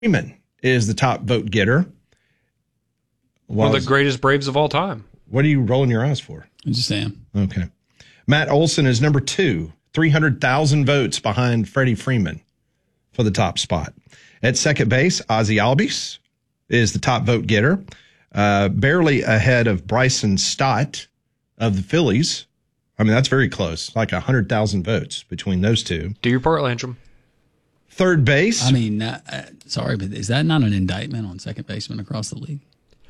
Freeman is the top vote getter. One of the greatest Braves of all time. What are you rolling your eyes for? I just am. Okay. Matt Olson is number 2, 300,000 votes behind Freddie Freeman for the top spot. At second base, Ozzie Albies is the top vote getter, barely ahead of Bryson Stott of the Phillies. I mean, that's very close, like 100,000 votes between those two. Do your part, Landrum. Third base. I mean, sorry, but is that not an indictment on second baseman across the league?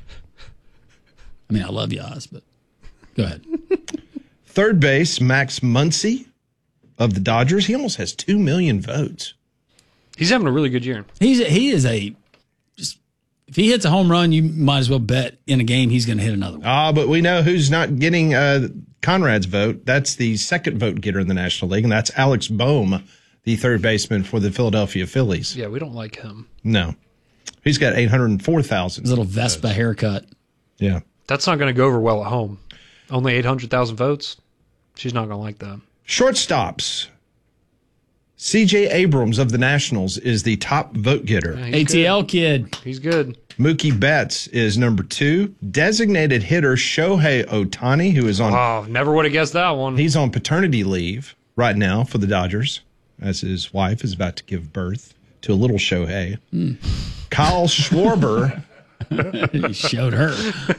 I mean, I love you, Oz, but go ahead. Third base, Max Muncy of the Dodgers. He almost has 2 million votes. He's having a really good year. He is if he hits a home run, you might as well bet in a game he's going to hit another one. But we know who's not getting Conrad's vote. That's the second vote getter in the National League, and that's Alex Bohm, the third baseman for the Philadelphia Phillies. Yeah, we don't like him. No. He's got 804,000. His little Vespa haircut. Yeah. That's not going to go over well at home. Only 800,000 votes. She's not going to like that. Shortstops. C.J. Abrams of the Nationals is the top vote getter. Yeah, ATL good. kid. He's good. Mookie Betts is number 2. Designated hitter Shohei Ohtani, who is on... Oh, never would have guessed that one. He's on paternity leave right now for the Dodgers, as his wife is about to give birth to a little Shohei. Kyle Schwarber... He showed her.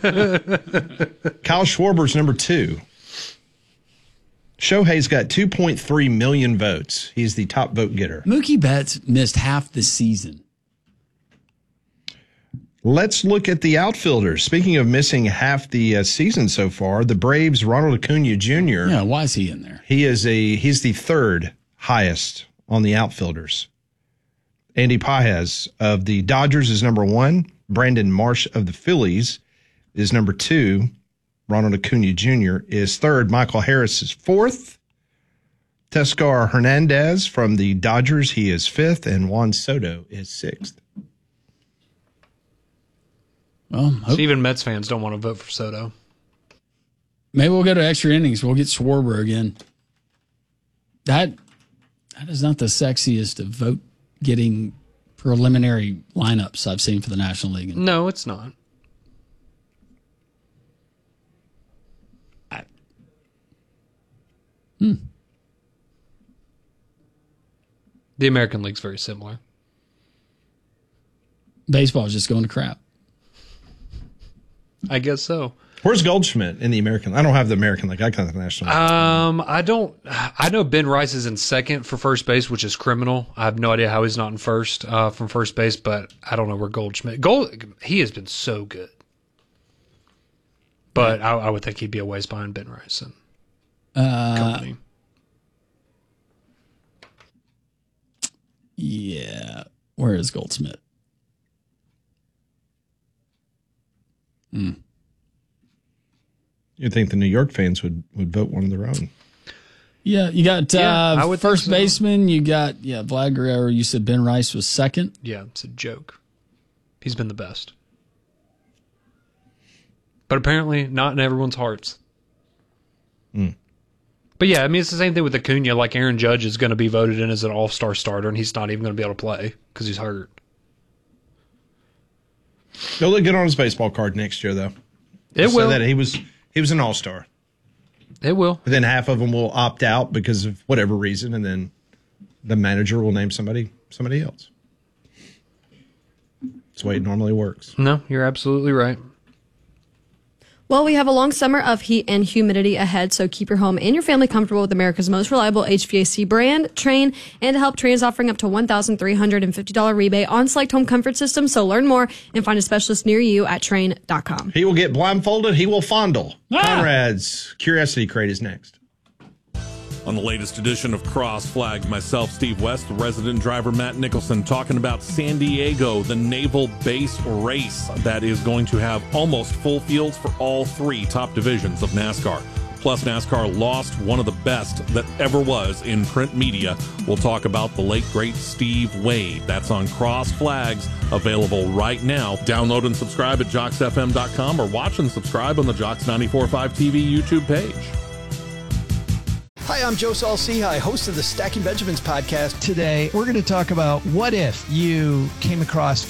Kyle Schwarber's number 2. Shohei's got 2.3 million votes. He's the top vote getter. Mookie Betts missed half the season. Let's look at the outfielders. Speaking of missing half the season so far, the Braves' Ronald Acuna Jr. Yeah, why is he in there? He's the third highest on the outfielders. Andy Pages of the Dodgers is number 1. Brandon Marsh of the Phillies is number 2. Ronald Acuna Jr. is 3rd. Michael Harris is 4th. Teoscar Hernandez from the Dodgers, he is 5th. And Juan Soto is 6th. Well, even Mets fans don't want to vote for Soto. Maybe we'll go to extra innings. We'll get Schwarber again. That is not the sexiest of vote getting preliminary lineups I've seen for the National League. No, it's not. The American League's very similar. Baseball is just going to crap. I guess so. Where's Goldschmidt in the American? I don't have the American League. I kind of the National League. I don't. I know Ben Rice is in second for first base, which is criminal. I have no idea how he's not in first from first base, but I don't know where Goldschmidt. He has been so good, but I would think he'd be a ways behind Ben Rice and company. Yeah, where is Goldschmidt? You'd think the New York fans would vote one of their own. Yeah, you got I would first think so. baseman. You got Vlad Guerrero. You said Ben Rice was second. Yeah, it's a joke. He's been the best, but apparently not in everyone's hearts. But yeah, I mean, it's the same thing with Acuna. Like Aaron Judge is going to be voted in as an all-star starter, and he's not even going to be able to play because he's hurt. He'll look good on his baseball card next year, though. It So will. that he was an all-star. It will. But then half of them will opt out because of whatever reason, and then the manager will name somebody else. That's the way it normally works. No, you're absolutely right. Well, we have a long summer of heat and humidity ahead, so keep your home and your family comfortable with America's most reliable HVAC brand, Trane. And to help, Trane is offering up to $1,350 rebate on select home comfort systems. So learn more and find a specialist near you at Trane.com. He will get blindfolded. He will fondle. Conrad's Curiosity Crate is next. On the latest edition of Cross Flag, myself, Steve West, the resident driver Matt Nicholson, talking about San Diego, the Naval Base Race that is going to have almost full fields for all 3 top divisions of NASCAR. Plus, NASCAR lost one of the best that ever was in print media. We'll talk about the late, great Steve Wade. That's on Cross Flags, available right now. Download and subscribe at JocksFM.com or watch and subscribe on the Jocks 94.5 TV YouTube page. Hi, I'm Joe Saul-Sehy, host of the Stacking Benjamins podcast. Today, we're going to talk about what if you came across